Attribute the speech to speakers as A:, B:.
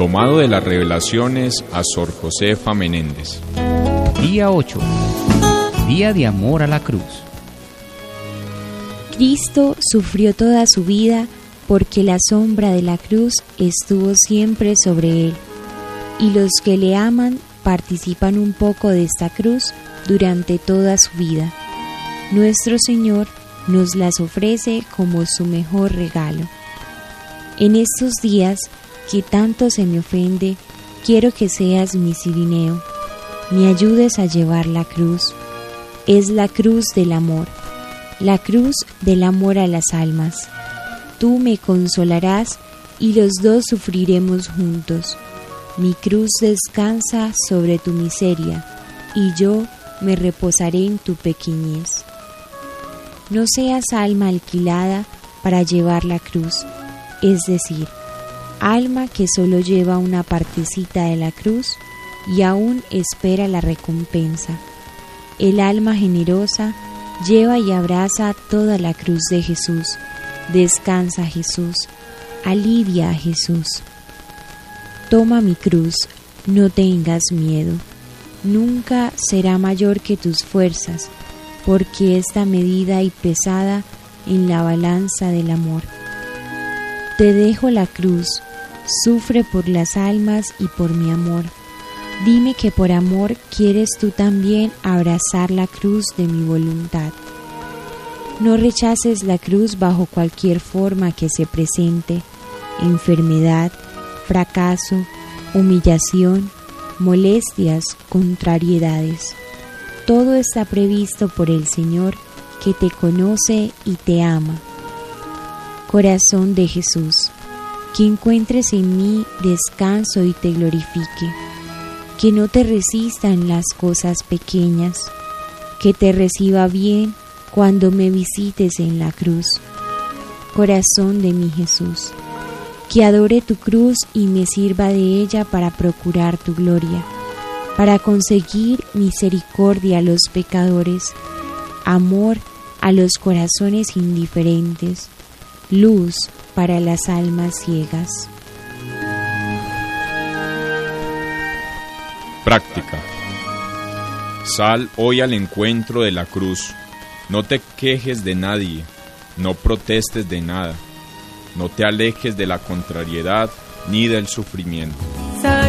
A: Tomado de las Revelaciones a Sor Josefa Menéndez.
B: Día 8. Día de amor a la cruz.
C: Cristo sufrió toda su vida porque la sombra de la cruz estuvo siempre sobre él, y los que le aman participan un poco de esta cruz durante toda su vida. Nuestro Señor nos las ofrece como su mejor regalo. En estos días que tanto se me ofende, quiero que seas mi Cirineo, me ayudes a llevar la cruz. Es la cruz del amor, la cruz del amor a las almas. Tú me consolarás y los dos sufriremos juntos. Mi cruz descansa sobre tu miseria y yo me reposaré en tu pequeñez. No seas alma alquilada para llevar la cruz, es decir, alma que solo lleva una partecita de la cruz y aún espera la recompensa. El alma generosa lleva y abraza toda la cruz de Jesús, descansa a Jesús, alivia a Jesús. Toma mi cruz, no tengas miedo, nunca será mayor que tus fuerzas, porque está medida y pesada en la balanza del amor. Te dejo la cruz, sufre por las almas y por mi amor. Dime que por amor quieres tú también abrazar la cruz de mi voluntad. No rechaces la cruz bajo cualquier forma que se presente: enfermedad, fracaso, humillación, molestias, contrariedades. Todo está previsto por el Señor, que te conoce y te ama. Corazón de Jesús, que encuentres en mí descanso y te glorifique, que no te resista en las cosas pequeñas, que te reciba bien cuando me visites en la cruz. Corazón de mi Jesús, que adore tu cruz y me sirva de ella para procurar tu gloria, para conseguir misericordia a los pecadores, amor a los corazones indiferentes, luz para las almas ciegas.
A: Práctica. Sal hoy al encuentro de la cruz. No te quejes de nadie, no protestes de nada, no te alejes de la contrariedad ni del sufrimiento.